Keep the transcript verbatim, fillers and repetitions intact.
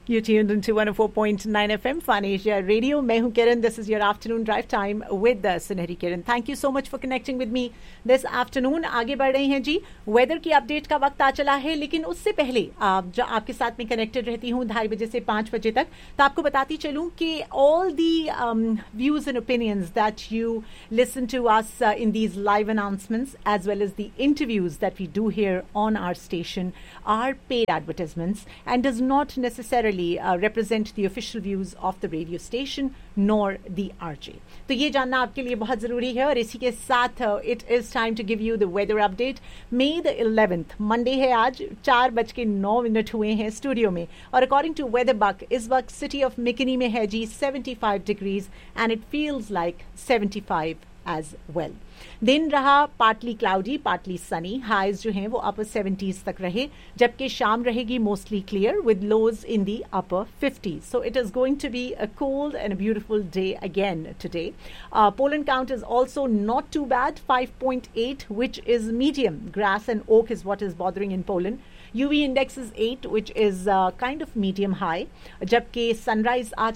You tuned into one oh four point nine F M Fun Asia Radio. मैं हूं किरण. This is your afternoon drive time with the सुनहरी किरण. Thank you so much for connecting with me this afternoon. आगे बढ़ रहे हैं जी. Weather की update का वक्त आ चला है, लेकिन उससे पहले आप जो आपके साथ में कनेक्टेड रहती हूं ढाई बजे से पाँच बजे तक, तो आपको बताती चलूं कि all the um, views and opinions that you listen to us uh, in these live announcements as well as the interviews that we do here on our station are paid advertisements and does not necessarily Uh, represent the official views of the radio station nor the R J. तो ये जानना आपके लिए बहुत ज़रूरी है. और इसी के साथ it is time to give you the weather update. May the eleventh, Monday है आज, चार बज के नौ मिनट हुए हैं स्टूडियो में. और according to Weather Buck, इस वक्त सिटी ऑफ मिकनी में है जी seventy-five degrees and it feels like seventy-five as well. दिन रहा partly cloudy, partly Sunny. Highs जो हैं वो अपर सेवेंटीज तक रहे, जबकि शाम रहेगी mostly clear with lodge in the upper fifties. So it is going to be a cold and a beautiful day again today. Pollen count is also not to bad, five point eight, which is medium. Grass and oak is what is bothering in Poland. U V index is eight, which is uh, kind of medium high. जबकि sunrise आज